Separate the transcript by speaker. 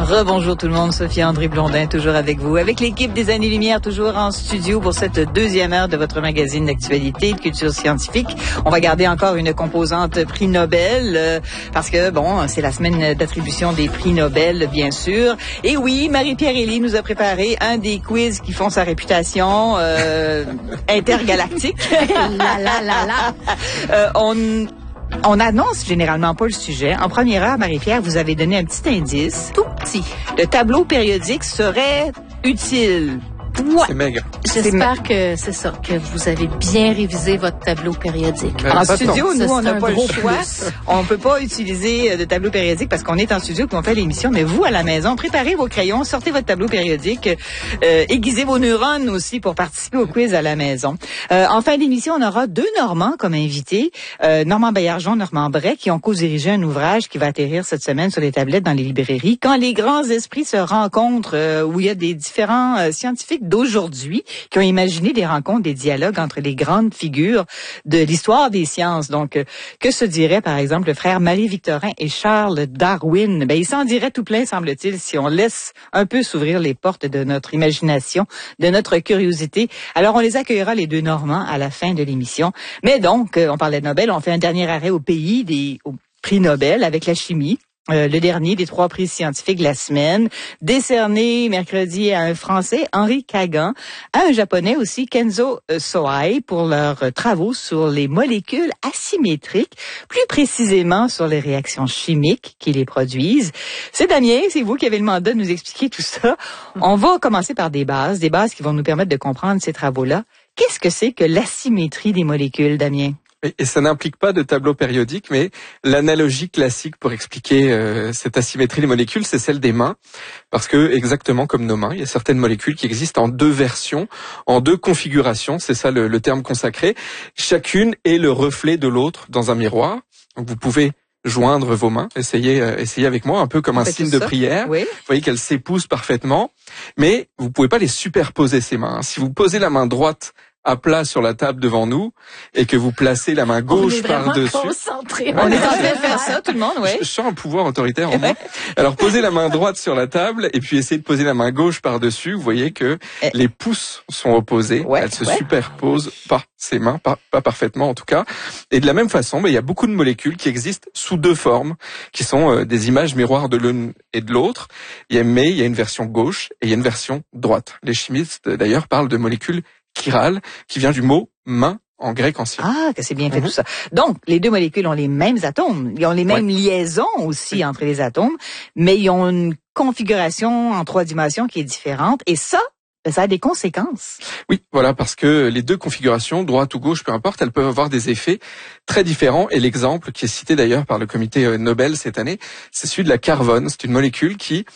Speaker 1: Rebonjour tout le monde, Sophie André Blondin, toujours avec vous, avec l'équipe des Années-Lumière, toujours en studio pour cette deuxième heure de votre magazine d'actualité de culture scientifique. On va garder encore une composante prix Nobel, parce que, bon, c'est la semaine d'attribution des prix Nobel, bien sûr. Et oui, Marie-Pierre Elie nous a préparé un des quiz qui font sa réputation intergalactique. On annonce généralement pas le sujet. En première heure, Marie-Pierre, vous avez donné un petit indice. Tout petit. Le tableau périodique serait utile.
Speaker 2: Ouais. C'est maigre.
Speaker 3: J'espère que c'est ça, que vous avez bien révisé votre tableau périodique.
Speaker 1: En studio, nous, on n'a pas le choix. On peut pas utiliser de tableau périodique parce qu'on est en studio et qu'on fait l'émission. Mais vous, à la maison, préparez vos crayons, sortez votre tableau périodique, aiguisez vos neurones aussi pour participer au quiz à la maison. En fin d'émission, on aura deux Normands comme invités. Normand Baillargeon, Normand Bray, qui ont co-dirigé un ouvrage qui va atterrir cette semaine sur les tablettes dans les librairies. Quand les grands esprits se rencontrent, où il y a des différents scientifiques d'aujourd'hui qui ont imaginé des rencontres, des dialogues entre les grandes figures de l'histoire des sciences. Donc, que se dirait, par exemple, le frère Marie-Victorin et Charles Darwin? Ben, ils s'en diraient tout plein, semble-t-il, si on laisse un peu s'ouvrir les portes de notre imagination, de notre curiosité. Alors, on les accueillera, les deux Normands, à la fin de l'émission. Mais donc, on parlait de Nobel, on fait un dernier arrêt au prix Nobel avec la chimie. Le dernier des 3 prix scientifiques de la semaine, décerné mercredi à un Français, Henri Kagan, à un Japonais aussi, Kenzo Sohei, pour leurs travaux sur les molécules asymétriques, plus précisément sur les réactions chimiques qui les produisent. C'est Damien, c'est vous qui avez le mandat de nous expliquer tout ça. On va commencer par des bases qui vont nous permettre de comprendre ces travaux-là. Qu'est-ce que c'est que l'asymétrie des molécules, Damien?
Speaker 2: Et ça n'implique pas de tableau périodique, mais l'analogie classique pour expliquer cette asymétrie des molécules, c'est celle des mains. Parce que, exactement comme nos mains, il y a certaines molécules qui existent en 2 versions, en 2 configurations, c'est ça le terme consacré. Chacune est le reflet de l'autre dans un miroir. Donc vous pouvez joindre vos mains, essayez avec moi, un peu comme un signe de prière. Oui. Vous voyez qu'elles s'épousent parfaitement, mais vous pouvez pas les superposer, ces mains. Si vous posez la main droite à plat sur la table devant nous et que vous placez la main gauche par-dessus.
Speaker 1: On est en train de faire ça, tout le monde, oui.
Speaker 2: Je sens un pouvoir autoritaire en moi. Alors, posez la main droite sur la table et puis essayez de poser la main gauche par-dessus. Vous voyez que les pouces sont opposés. Elles se superposent pas, ces mains, pas parfaitement en tout cas. Et de la même façon, il y a beaucoup de molécules qui existent sous 2 formes, qui sont des images miroirs de l'une et de l'autre. Il y a une version gauche et il y a une version droite. Les chimistes, d'ailleurs, parlent de molécules chirales, qui vient du mot main en grec ancien.
Speaker 1: Ah, que c'est bien fait tout ça. Donc, les 2 molécules ont les mêmes atomes, ils ont les mêmes liaisons aussi entre les atomes, mais ils ont une configuration en 3 dimensions qui est différente, et ça a des conséquences.
Speaker 2: Oui, voilà, parce que les 2 configurations, droite ou gauche, peu importe, elles peuvent avoir des effets très différents. Et l'exemple qui est cité d'ailleurs par le comité Nobel cette année, c'est celui de la carbone. C'est une molécule qui